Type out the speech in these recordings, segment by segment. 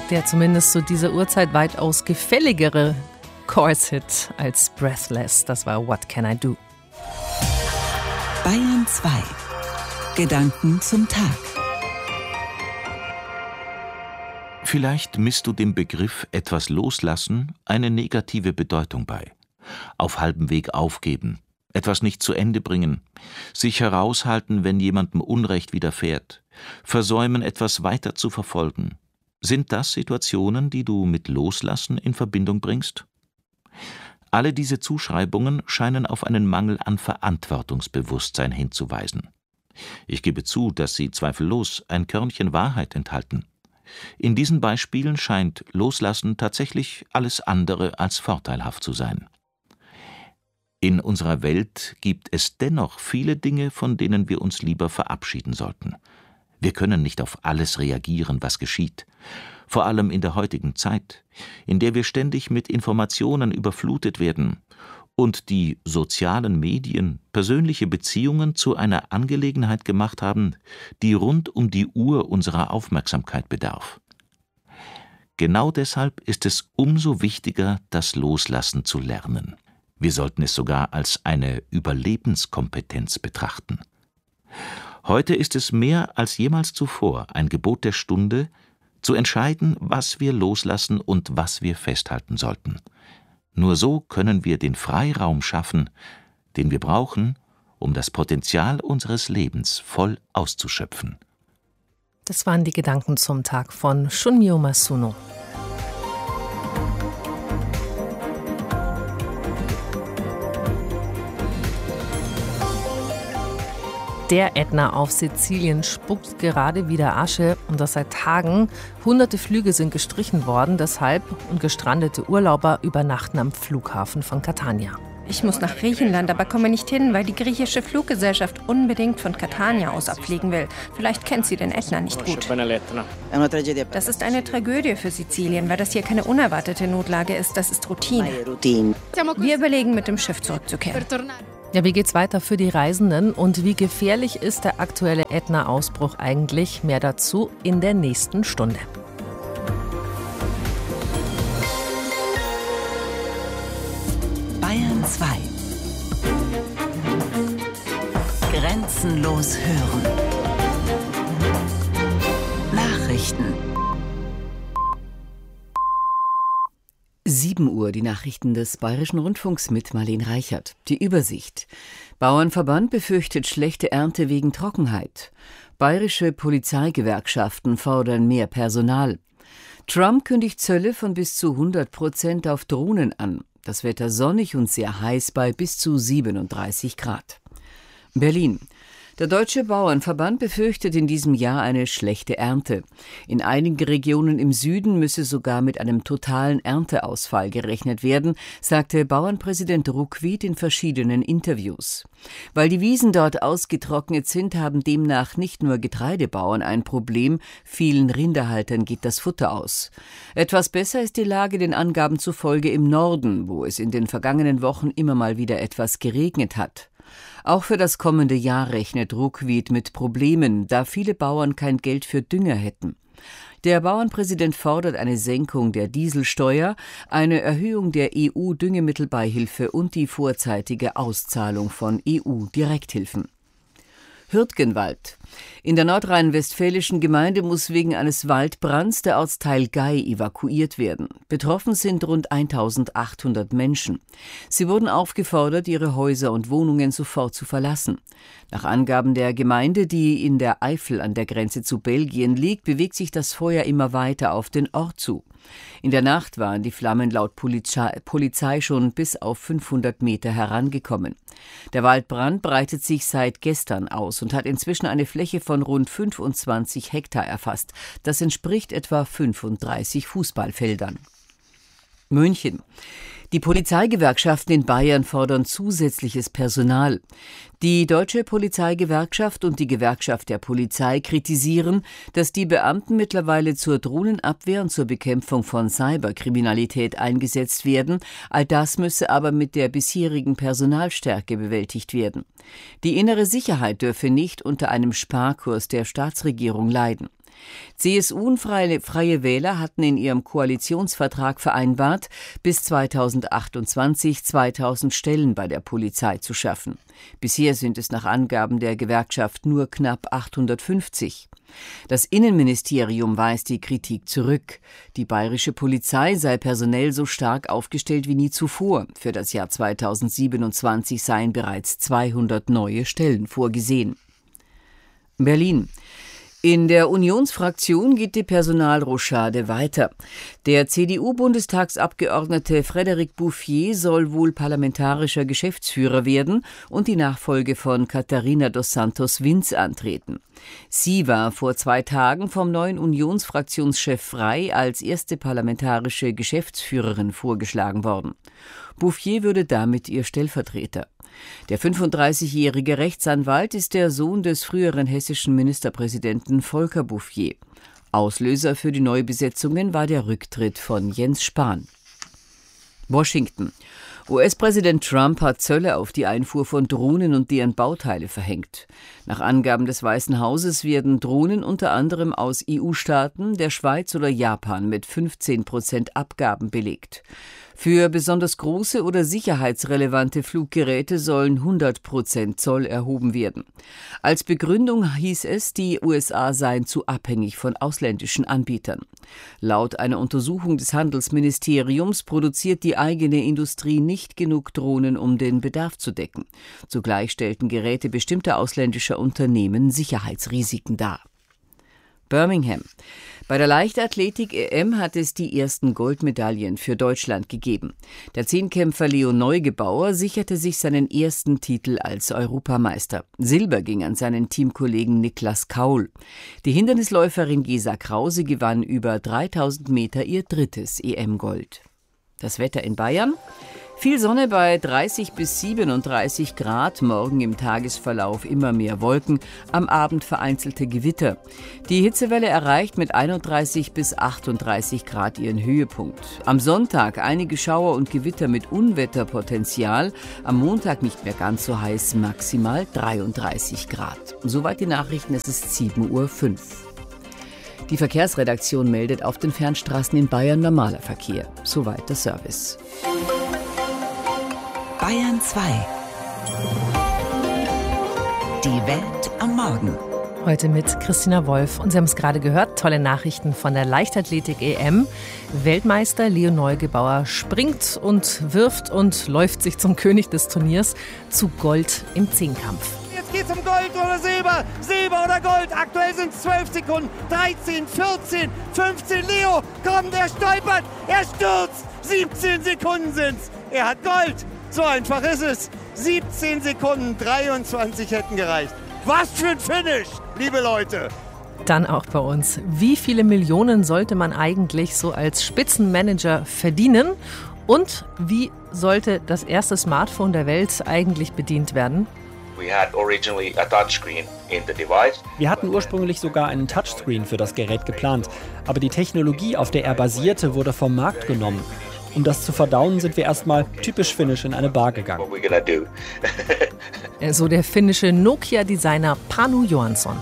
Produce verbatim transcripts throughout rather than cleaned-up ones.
Der zumindest zu dieser Uhrzeit weitaus gefälligere Chorus-Hit als Breathless. Das war What Can I Do? Bayern zwei. Gedanken zum Tag. Vielleicht misst du dem Begriff etwas loslassen eine negative Bedeutung bei. Auf halbem Weg aufgeben, etwas nicht zu Ende bringen, sich heraushalten, wenn jemandem Unrecht widerfährt, versäumen, etwas weiter zu verfolgen. Sind das Situationen, die du mit Loslassen in Verbindung bringst? Alle diese Zuschreibungen scheinen auf einen Mangel an Verantwortungsbewusstsein hinzuweisen. Ich gebe zu, dass sie zweifellos ein Körnchen Wahrheit enthalten. In diesen Beispielen scheint Loslassen tatsächlich alles andere als vorteilhaft zu sein. In unserer Welt gibt es dennoch viele Dinge, von denen wir uns lieber verabschieden sollten. Wir können nicht auf alles reagieren, was geschieht. Vor allem in der heutigen Zeit, in der wir ständig mit Informationen überflutet werden und die sozialen Medien persönliche Beziehungen zu einer Angelegenheit gemacht haben, die rund um die Uhr unserer Aufmerksamkeit bedarf. Genau deshalb ist es umso wichtiger, das Loslassen zu lernen. Wir sollten es sogar als eine Überlebenskompetenz betrachten. Heute ist es mehr als jemals zuvor ein Gebot der Stunde, zu entscheiden, was wir loslassen und was wir festhalten sollten. Nur so können wir den Freiraum schaffen, den wir brauchen, um das Potenzial unseres Lebens voll auszuschöpfen. Das waren die Gedanken zum Tag von Shunmyo Masuno. Der Ätna auf Sizilien spuckt gerade wieder Asche und das seit Tagen. Hunderte Flüge sind gestrichen worden, deshalb und gestrandete Urlauber übernachten am Flughafen von Catania. Ich muss nach Griechenland, aber komme nicht hin, weil die griechische Fluggesellschaft unbedingt von Catania aus abfliegen will. Vielleicht kennt sie den Ätna nicht gut. Das ist eine Tragödie für Sizilien, weil das hier keine unerwartete Notlage ist, das ist Routine. Wir überlegen, mit dem Schiff zurückzukehren. Ja, wie geht's weiter für die Reisenden und wie gefährlich ist der aktuelle Ätna-Ausbruch eigentlich? Mehr dazu in der nächsten Stunde. Bayern zwei. Grenzenlos hören. Nachrichten. sieben Uhr, die Nachrichten des Bayerischen Rundfunks mit Marlene Reichert. Die Übersicht. Bauernverband befürchtet schlechte Ernte wegen Trockenheit. Bayerische Polizeigewerkschaften fordern mehr Personal. Trump kündigt Zölle von bis zu hundert Prozent auf Drohnen an. Das Wetter sonnig und sehr heiß bei bis zu siebenunddreißig Grad. Berlin. Der Deutsche Bauernverband befürchtet in diesem Jahr eine schlechte Ernte. In einigen Regionen im Süden müsse sogar mit einem totalen Ernteausfall gerechnet werden, sagte Bauernpräsident Ruckwied in verschiedenen Interviews. Weil die Wiesen dort ausgetrocknet sind, haben demnach nicht nur Getreidebauern ein Problem, vielen Rinderhaltern geht das Futter aus. Etwas besser ist die Lage den Angaben zufolge im Norden, wo es in den vergangenen Wochen immer mal wieder etwas geregnet hat. Auch für das kommende Jahr rechnet Ruckwied mit Problemen, da viele Bauern kein Geld für Dünger hätten. Der Bauernpräsident fordert eine Senkung der Dieselsteuer, eine Erhöhung der E U-Düngemittelbeihilfe und die vorzeitige Auszahlung von E U-Direkthilfen. Hürtgenwald. In der nordrhein-westfälischen Gemeinde muss wegen eines Waldbrands der Ortsteil Gei evakuiert werden. Betroffen sind rund eintausendachthundert Menschen. Sie wurden aufgefordert, ihre Häuser und Wohnungen sofort zu verlassen. Nach Angaben der Gemeinde, die in der Eifel an der Grenze zu Belgien liegt, bewegt sich das Feuer immer weiter auf den Ort zu. In der Nacht waren die Flammen laut Polizei, Polizei schon bis auf fünfhundert Meter herangekommen. Der Waldbrand breitet sich seit gestern aus und hat inzwischen eine Fläche von rund fünfundzwanzig Hektar erfasst. Das entspricht etwa fünfunddreißig Fußballfeldern. München. Die Polizeigewerkschaften in Bayern fordern zusätzliches Personal. Die Deutsche Polizeigewerkschaft und die Gewerkschaft der Polizei kritisieren, dass die Beamten mittlerweile zur Drohnenabwehr und zur Bekämpfung von Cyberkriminalität eingesetzt werden. All das müsse aber mit der bisherigen Personalstärke bewältigt werden. Die innere Sicherheit dürfe nicht unter einem Sparkurs der Staatsregierung leiden. C S U und Freie, Freie Wähler hatten in ihrem Koalitionsvertrag vereinbart, bis zweitausendachtundzwanzig zweitausend Stellen bei der Polizei zu schaffen. Bisher sind es nach Angaben der Gewerkschaft nur knapp achthundertfünfzig. Das Innenministerium weist die Kritik zurück. Die bayerische Polizei sei personell so stark aufgestellt wie nie zuvor. Für das Jahr zweitausendsiebenundzwanzig seien bereits zweihundert neue Stellen vorgesehen. Berlin. In der Unionsfraktion geht die Personalrochade weiter. Der C D U-Bundestagsabgeordnete Frédéric Bouffier soll wohl parlamentarischer Geschäftsführer werden und die Nachfolge von Katharina dos Santos Vinz antreten. Sie war vor zwei Tagen vom neuen Unionsfraktionschef Frey als erste parlamentarische Geschäftsführerin vorgeschlagen worden. Bouffier würde damit ihr Stellvertreter. Der fünfunddreißigjährige Rechtsanwalt ist der Sohn des früheren hessischen Ministerpräsidenten Volker Bouffier. Auslöser für die Neubesetzungen war der Rücktritt von Jens Spahn. Washington. U S-Präsident Trump hat Zölle auf die Einfuhr von Drohnen und deren Bauteile verhängt. Nach Angaben des Weißen Hauses werden Drohnen unter anderem aus E U-Staaten, der Schweiz oder Japan mit fünfzehn Prozent Abgaben belegt. Für besonders große oder sicherheitsrelevante Fluggeräte sollen hundert Prozent Zoll erhoben werden. Als Begründung hieß es, die U S A seien zu abhängig von ausländischen Anbietern. Laut einer Untersuchung des Handelsministeriums produziert die eigene Industrie nicht genug Drohnen, um den Bedarf zu decken. Zugleich stellten Geräte bestimmter ausländischer Unternehmen Sicherheitsrisiken dar. Birmingham. Bei der Leichtathletik-E M hat es die ersten Goldmedaillen für Deutschland gegeben. Der Zehnkämpfer Leo Neugebauer sicherte sich seinen ersten Titel als Europameister. Silber ging an seinen Teamkollegen Niklas Kaul. Die Hindernisläuferin Gesa Krause gewann über dreitausend Meter ihr drittes E M-Gold. Das Wetter in Bayern? Viel Sonne bei dreißig bis siebenunddreißig Grad, morgen im Tagesverlauf immer mehr Wolken, am Abend vereinzelte Gewitter. Die Hitzewelle erreicht mit einunddreißig bis achtunddreißig Grad ihren Höhepunkt. Am Sonntag einige Schauer und Gewitter mit Unwetterpotenzial, am Montag nicht mehr ganz so heiß, maximal dreiunddreißig Grad. Soweit die Nachrichten, es ist sieben Uhr fünf. Die Verkehrsredaktion meldet auf den Fernstraßen in Bayern normaler Verkehr. Soweit der Service. Bayern zwei. Die Welt am Morgen. Heute mit Christina Wolf. Und Sie haben es gerade gehört, tolle Nachrichten von der Leichtathletik-E M. Weltmeister Leo Neugebauer springt und wirft und läuft sich zum König des Turniers zu Gold im Zehnkampf. Jetzt geht's um Gold oder Silber. Silber oder Gold. Aktuell sind es zwölf Sekunden. dreizehn, vierzehn, fünfzehn. Leo, komm, der stolpert. Er stürzt. siebzehn Sekunden sind's. Er hat Gold. So einfach ist es. siebzehn Sekunden, dreiundzwanzig hätten gereicht. Was für ein Finish, liebe Leute. Dann auch bei uns. Wie viele Millionen sollte man eigentlich so als Spitzenmanager verdienen? Und wie sollte das erste Smartphone der Welt eigentlich bedient werden? Wir hatten ursprünglich sogar einen Touchscreen für das Gerät geplant. Aber die Technologie, auf der er basierte, wurde vom Markt genommen. Um das zu verdauen, sind wir erstmal typisch finnisch in eine Bar gegangen. So der finnische Nokia-Designer Panu Johansson.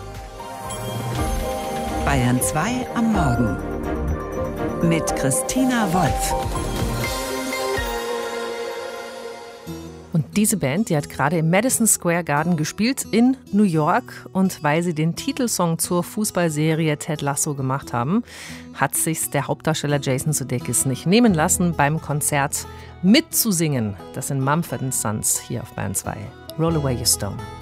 Bayern zwei am Morgen mit Christina Wolf. Und diese Band, die hat gerade im Madison Square Garden gespielt in New York. Und weil sie den Titelsong zur Fußballserie Ted Lasso gemacht haben, hat sich's der Hauptdarsteller Jason Sudeikis nicht nehmen lassen, beim Konzert mitzusingen. Das sind Mumford and Sons hier auf Bayern zwei. Roll Away Your Stone.